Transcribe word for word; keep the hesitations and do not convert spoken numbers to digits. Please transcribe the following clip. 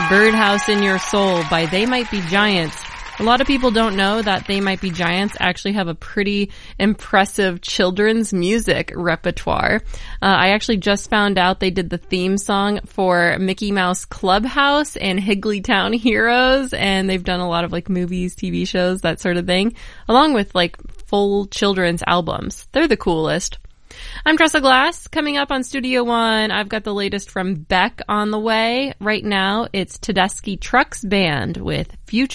Birdhouse in Your Soul by They Might Be Giants. A lot of people don't know that They Might Be Giants actually have a pretty impressive children's music repertoire. Uh, I actually just found out they did the theme song for Mickey Mouse Clubhouse and Higglytown Heroes, and they've done a lot of like movies, T V shows, that sort of thing, along with like full children's albums. They're the coolest. I'm Tressa Glass. Coming up on Studio One, I've got the latest from Beck on the way. Right now, it's Tedeschi Trucks Band with Future.